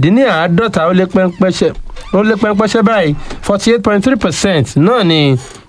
méjìdínláàádọ́ta ó lé pẹ́ńpẹ́ṣẹ́ báyìí 48.3% náà ni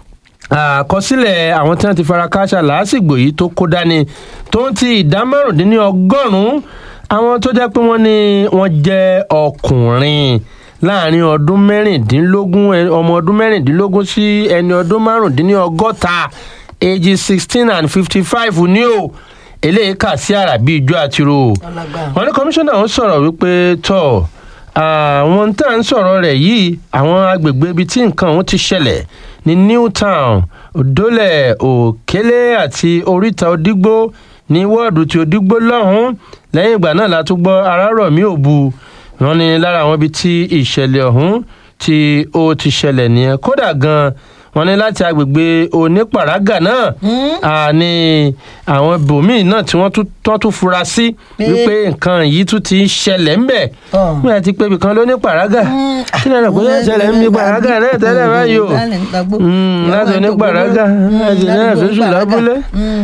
àkọsílẹ̀ àwọn tí wọ́n ti fara kááṣá làásìgbò yìí tó kó dání tó ń ti ìdá márùndínlọ́gọ́rùn-ún àwọn tó jẹ́ pé wọ́n ní wọ́n jẹ́ ọkùnrin láàrin ọdún mẹ́rìndínlógún ọmọ ọdún mẹ́rìndínlógún sí ẹni ọdún márùndínlọ́gọ́ta ages 16 and 55 ní o eléyìí kà sí àrà bíi ijó àtirò wọn ní kọmíṣánná ń sọ̀rọ̀ wípé tọ́ àwọn tá à ń sọ̀rọ̀ rẹ̀ yìí àwọn agbègbè ibi tí nǹkan ọ̀hún ti ṣẹlẹ̀ ní Newtown Òdòlẹ̀ Òkèlè àti Oríta Òdìgbò ní wọ́ọ̀dù tí Òdìgbò lọ́hùn lẹ́yìn ìgbà náà la tún gbọ́ Arárọ̀mí Òbu wọn ní lára àwọn ibi tí ìṣẹ̀lẹ̀ ọ̀hún tí ó ti ṣẹlẹ̀ nìyẹn kódà gan-an wọn ní láti agbègbè Onípàrágà náà ní àwọn ibòmíì náà tí wọ́n tún fura sí wípé nǹkan yìí tún ti ń ṣẹlẹ̀ ńbẹ̀ wọ́n ti pé ibìkan ló ní Pàrágà kí ni ẹ̀rọ pé ó ṣẹlẹ̀ ń bí Pàrágà náà tẹ́lẹ̀ báyìí o láti Onípàrágà láti náà fẹ́sùn lábúlé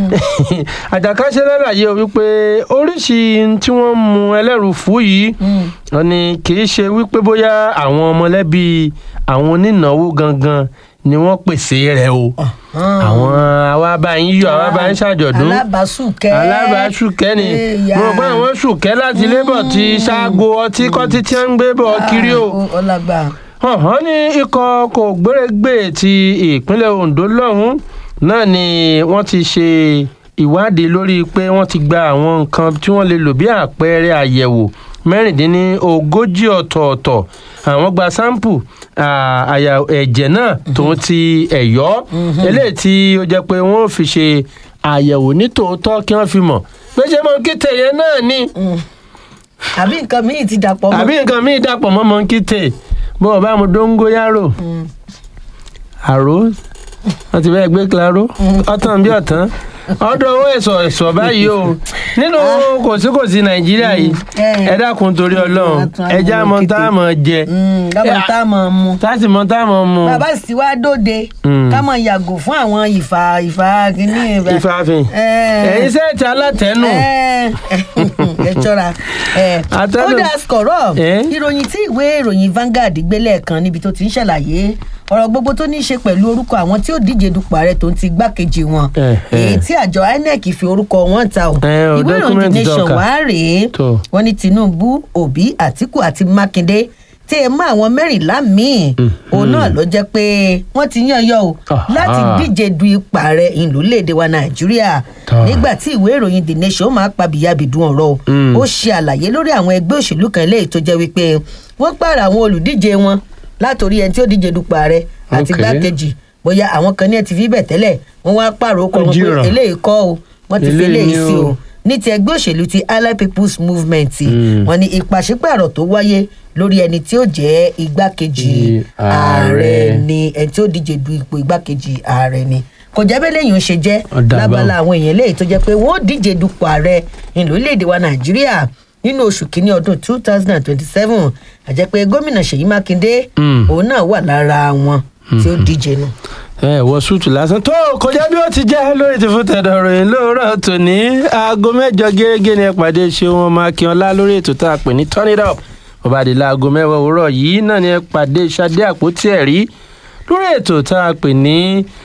Àjàkáṣe lálàyé o wípé oríṣi tí wọ́n mu ẹlẹ́rù fún yìí wọ́n ní kì í ṣe wípé bóyá àwọn ọmọlẹ́bí àwọn onínáwó gangan ni wọ́n pèsè rẹ̀ o àwọn awábáyín yọ awábáyín ṣàjọ̀dún alábàásùkẹ́ ni mo rò pé àwọn sùkẹ́ láti lébọ̀ tí ṣáàgó ọtí kọ́tí tí wọ́n ń gbé bọ̀ kiri o wọ́n ní ikọ̀ kò gbérégbè ti ìpínlẹ̀ Ondo lọ́hùn náà ni wọ́n ti ṣe ìwádìí lórí pé wọ́n ti gba àwọn nǹkan tí wọ́n lè lò bí àpẹẹrẹ àyẹ̀wò mẹ́rìndínlógójì ọ̀tọ̀ọ̀tọ̀ àwọn gba sáǹpù àyà ẹ̀jẹ̀ náà tó ń ti ẹ̀yọ́ eléyìí tí ó jẹ́ pé wọ́n fi ṣe àyẹ̀wò ní tòótọ́ kí wọ́n fi mọ̀ pé ṣé mọ́ńkìtì yẹn náà ni. àbí nǹkan míì ti dàpọ̀ mọ́. àbí nǹkan míì dàpọ̀ mọ́ mọ́ńkìtì bó o bá mu dóńgóyárò àrò wọ́n ti bẹ́ẹ̀ gbé claro ọ̀tàn bí ọ̀tàn ọdún owó ẹ̀sọ̀ báyìí o nínú kòsíkòsí Nàìjíríà yìí ẹ dákun torí Ọlọ́run ẹjẹ́ àmọ́ tá a mọ̀ jẹ tá a mọ̀ mu tá a mọ̀ mu. bàbá sì wá dóde ká mọ̀ yàgò fún àwọn ìfàkínní ìfàfin ẹ̀yin sẹ́ẹ̀tì alátẹ̀nù. ẹ ṣọ́ra ó dà skọ̀rọ̀ ìròyìn tí ìwé ìròyìn Vanguard gbélé kan níbi tó ti ń ṣàlàyé ọ̀rọ̀ gbogbo tó ní í ṣe pẹ̀lú orúkọ àwọn tí ó díje dupò ààrẹ tó ń ti gbákejì wọn èyí tí àjọ INEC fi orúkọ wọn ta ò ìwé ìròyìn The Nation wá rèé wọ́n ní Tinubu Obi Àtíkù àti Mákindé tí ẹ mọ àwọn mẹ́rìnlá míì òun náà ló jẹ́ pé wọ́n ti yàn yọ o láti díje du ipò ààrẹ ìlúlédè wa Nàìjíríà nígbà tí ìwé ìròyìn The Nation máa pa bìyàbìdún ọ̀rọ̀ ó ṣe àlàyé lórí àwọn ẹgbẹ́ òṣèlú kan eléyìí tó jẹ́ wípé wọ́n pààrọ̀ àwọn olùdíje wọn látòrí ẹni tí ó díje dupò ààrẹ àti gbákejì bóyá àwọn kan ní ẹ ti fi bẹ̀ tẹ́lẹ̀ wọ́n wá pààrọ̀ ọkọ̀ wọn pé eléyìí kọ́ o wọ́n ti fi eléyìí sí o ní ti ẹgbẹ́ òṣèlú ti Allied People's Movement wọ́n ní ìpàṣípààrọ̀ tó wáyé lórí ẹni tí ó jẹ́ igbákejì ààrẹ ni ẹni tí ó díje du ipò igbákejì ààrẹ ni kò jẹ́ bẹ́ẹ̀ lẹ́yìn ó ṣe jẹ́ lábala àwọn èèyàn léyìí tó jẹ́ pé wọ́n díje dupò ààrẹ ìlú-orílẹ̀-èdè wa Nàìjíríà nínú oṣù kínní ọdún 2027 àjẹ́ pé gómìnà Ṣèyí Mákindé òun náà wà lára wọn tí ó díje nù. wọ súùtù lásán tó kọjá bí ó ti jẹ́ lórí ti fún tẹ̀dọ̀ ròyìn lóòrọ̀ tòní aago 8 gẹ́gẹ́ ní ẹ̀pàdé Ṣeun Mákínọlá lórí ètò tá a pè ní Turn It Up bàbá àdìlá aago 10 òwúrọ̀ yìí náà ní ẹ̀pàdé Ṣadé Àpótí Ẹ̀rí lórí ètò tá a pè ní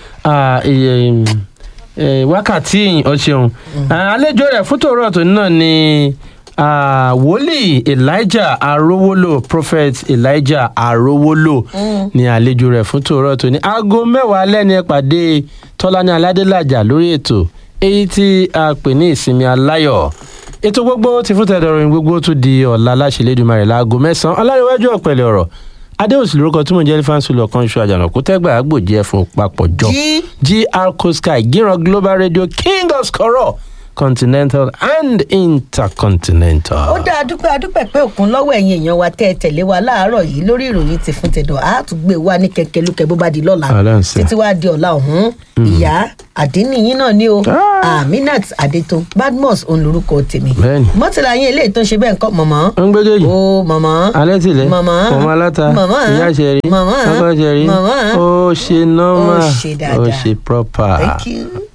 wákàtí ọ̀ṣẹ̀un àlejò rẹ̀ fún tòórọ̀ tòní náà ní wòlíì Elijah Arówólò prophet Elijah Arówólò ní àlejò rẹ̀ fún tòórọ́ tó ní aago 10 alẹ́ ní ẹ̀pàdé Tọ́lání Aládélàjà lórí ètò èyí tí a pè ní ìsinmi aláyọ̀ ètò gbogbo ti fún tẹ̀dọ̀rọ̀ gbogbo tún di ọ̀la láṣẹlẹ́dùmarè láago 9 ọlárẹ̀wájú ọ̀pẹ̀lẹ̀ ọ̀rọ̀ adéòsì lórúkọ tí mo jẹ́ Elfansu lọ́kàn ṣọ àjànàkú tẹ́gbà àgbòjẹ́ fún papọ̀ jọ GR Sky Gíran Global Radio King of Skoro continental and intercontinental. ó dá adúpẹ́ pé òkun lọ́wọ́ ẹ̀yin èèyàn wa tẹ́ ẹ tẹ̀lé wa láàárọ̀ yìí lórí ìròyìn ti fún tẹ̀dọ̀ àtúgbè wa ní kẹ̀kẹ́ lókè bó bá di lọ́la títí wá di ọ̀la ọ̀hún ìyá àdínníyìn náà ni o Aminat Adétun Badmus òun lórúkọ tèmi mọ́tìlá yín eléyìí tó ń ṣe bẹ́ẹ̀ nǹkan mọ̀mọ́ ń gbẹ́gẹ́jì ó mọ̀mọ́ alẹ́ tìlẹ̀ mọ̀mọ́ ọmọ aláta ìyá ṣẹ̀rí ọkọ ṣẹ̀rí ó ṣe normal ó ṣe proper. Thank you.